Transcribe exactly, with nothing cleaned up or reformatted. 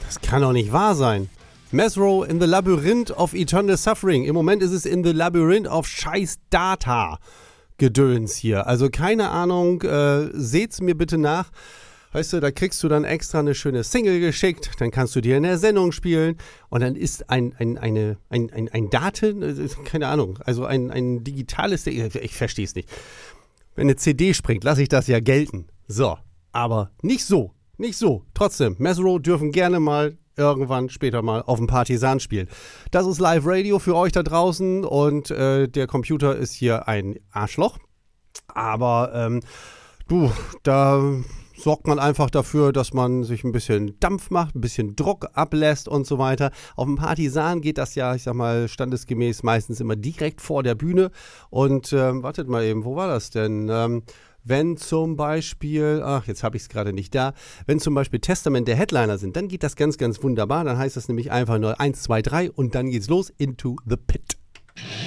Das kann doch nicht wahr sein. Mesro in the Labyrinth of Eternal Suffering. Im Moment ist es in the Labyrinth of Scheiß Data Gedöns hier. Also keine Ahnung, äh, seht's mir bitte nach. Weißt du, da kriegst du dann extra eine schöne Single geschickt, dann kannst du dir in der Sendung spielen und dann ist ein, ein, eine, ein, ein, ein Daten, keine Ahnung, also ein, ein digitales, ich verstehe es nicht. Wenn eine C D springt, lasse ich das ja gelten. So, aber nicht so, nicht so. Trotzdem, Mesro dürfen gerne mal irgendwann später mal auf dem Partisan spielen. Das ist Live Radio für euch da draußen und äh, der Computer ist hier ein Arschloch. Aber ähm, du, da sorgt man einfach dafür, dass man sich ein bisschen Dampf macht, ein bisschen Druck ablässt und so weiter. Auf dem Partisan geht das ja, ich sag mal, standesgemäß meistens immer direkt vor der Bühne. Und ähm, wartet mal eben, wo war das denn? Ähm, wenn zum Beispiel, ach, jetzt habe ich es gerade nicht da, wenn zum Beispiel Testament der Headliner sind, dann geht das ganz, ganz wunderbar. Dann heißt das nämlich einfach nur eins, zwei, drei und dann geht's los, into the pit.